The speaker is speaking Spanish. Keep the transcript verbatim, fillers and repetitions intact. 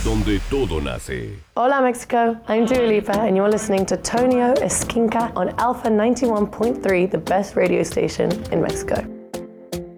donde todo nace. Hola Mexico, I'm Dua Lipa and you're listening to Tonio Esquinca on Alpha ninety-one point three, the best radio station in Mexico.